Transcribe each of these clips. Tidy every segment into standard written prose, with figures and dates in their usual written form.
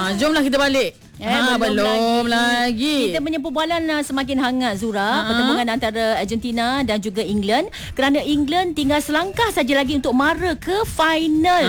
Jomlah kita balik. Belum lagi. Kita punya perbualan semakin hangat, Zura. Pertemuan antara Argentina dan juga England. Kerana England tinggal selangkah saja lagi untuk mara ke final.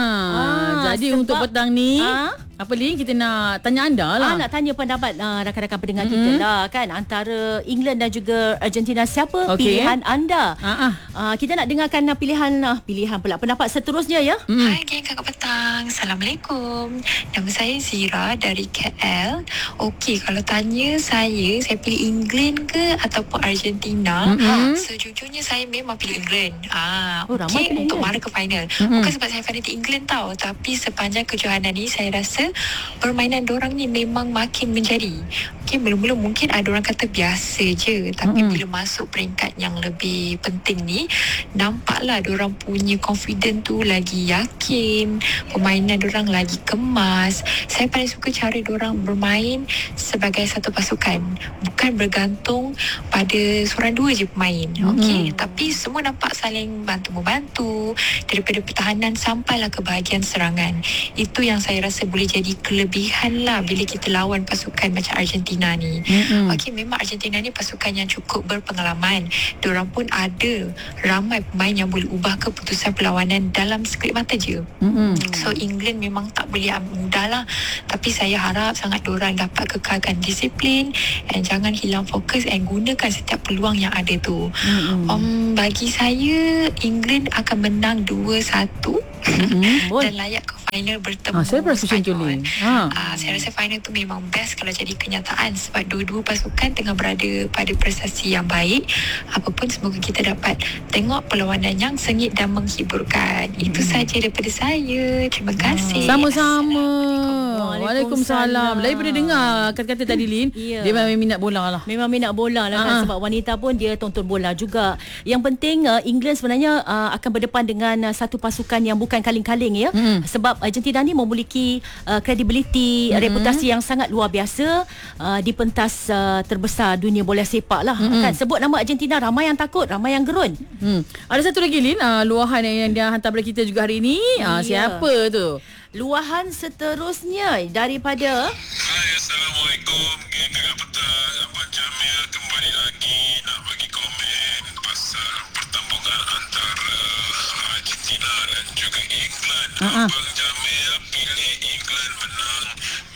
Jadi untuk petang ni apa Lin, kita nak tanya anda lah. Nak tanya pendapat rakan-rakan pendengar kita lah kan. Antara England dan juga Argentina, siapa pilihan anda? Kita nak dengarkan pilihan pula pendapat seterusnya ya. Hai geng kakak petang. Assalamualaikum. Nama saya Zira dari KL. Okey, kalau tanya saya pilih England ke ataupun Argentina? Sejujurnya saya memang pilih England. Okey, untuk mara ke final. Bukan sebab saya fanatik England tau, tapi sepanjang kejohanan ni saya rasa permainan dorang ni memang makin menjadi. Okey, mula-mula mungkin ada orang kata biasa je, tapi bila masuk peringkat yang lebih penting ni, nampaklah dorang punya confident tu lagi yakin, permainan dorang lagi kemas. Saya paling suka cara dorang bermain sebagai satu pasukan, bukan bergantung pada seorang dua je pemain. Okey, tapi semua nampak saling bantu-membantu daripada pertahanan sampailah ke bahagian serangan. Itu yang saya rasa boleh jadi kelebihan lah bila kita lawan pasukan macam Argentina ni. Okey, memang Argentina ni pasukan yang cukup berpengalaman. Diorang pun ada ramai pemain yang boleh ubah keputusan perlawanan dalam sekelip mata je. So England memang tak boleh mudah lah, tapi saya harap sangat diorang dapat kekalkan disiplin and jangan hilang fokus and gunakan setiap peluang yang ada tu. Bagi saya England akan menang 2-1 dan layak ke final bertemu Spanyol. Saya rasa final tu memang best kalau jadi kenyataan, sebab dua-dua pasukan tengah berada pada prestasi yang baik. Apapun, semoga kita dapat tengok perlawanan yang sengit dan menghiburkan. Itu saja daripada saya. Terima kasih. Sama-sama. Waalaikumsalam. Daripada dengar kata-kata tadi Lin, dia memang minat bola lah. Memang minat bola lah kan, sebab wanita pun dia tonton bola juga. Yang penting England sebenarnya akan berdepan dengan satu pasukan yang bukan kaling-kaling ya. Sebab Argentina ni memiliki kredibiliti, reputasi yang sangat luar biasa di pentas terbesar dunia bola sepak lah. Kan, sebut nama Argentina, ramai yang takut, ramai yang gerun. Ada satu lagi Lin, luahan yang dia hantar pada kita juga hari ini. Siapa tu? Luahan seterusnya daripada Hai, Assalamualaikum. Geng kakak petang, Abang Jamil kembali lagi nak bagi komen pasal pertembungan antara Argentina dan juga England. Abang Jamil pilih England menang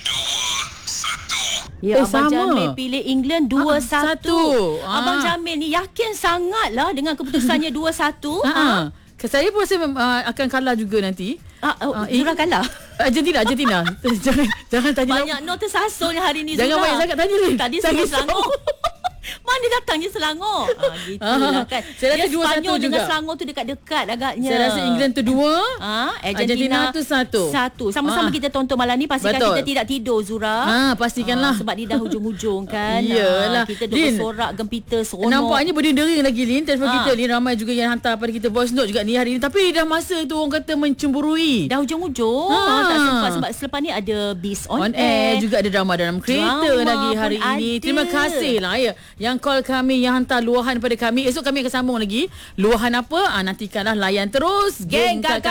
2-1. Ya, Abang sama. Jamil pilih England 2-1. Abang Jamil ni yakin sangat lah dengan keputusannya 2-1. Saya pun rasa akan kalah juga nanti. Zura kalah. Argentina. jangan tanya. Banyak no tersasul hari ni, Jangan Zura. banyak sangat tanya ni. Tadi semua Selangor. Mana datangnya Selangor? Gitulah kan. Saya rasa 2-1 Spanyol juga. dengan Selangor tu dekat-dekat agaknya. Saya rasa England tu 2, Argentina tu 1. Sama-sama kita tonton malam ni. Pastikan kita tidak tidur, Zura. Pastikanlah. Sebab dia dah hujung-hujung kan. Iyalah. Kita duk bersorak gempita seronok. Nampaknya berdering lagi Lin. Telefon kita Lin, ramai juga yang hantar pada kita voice note juga ni hari ni. Tapi dah masa tu orang kata mencemburui. Dah hujung-hujung. Tak sempat sebab selepas ni ada Beast on Air. Juga ada drama dalam kereta lagi hari ini. Terima kasih lah ya yang call kami, yang hantar luahan pada kami. Esok kami akan sambung lagi. Luahan apa? Nantikanlah, layan terus Geng Kakak